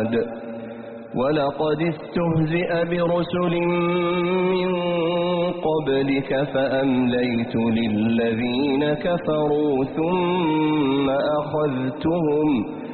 العباد ولقد استهزئ برسل من قبلك فأمليت للذين كفروا ثم أخذتهم